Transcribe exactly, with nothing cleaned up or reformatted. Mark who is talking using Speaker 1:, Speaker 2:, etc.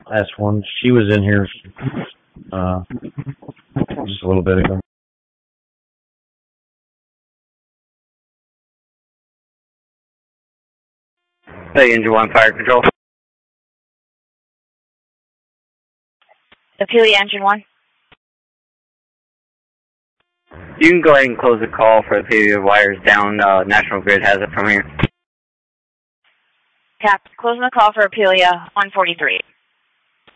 Speaker 1: S one. She was in here uh, just a little bit ago.
Speaker 2: Hey, Engine one, fire control.
Speaker 3: Apelia, Engine one.
Speaker 2: You can go ahead and close the call for Apelia. Wires down. Uh, National Grid has it from here.
Speaker 3: Cap, closing the call for Apelia, one forty-three.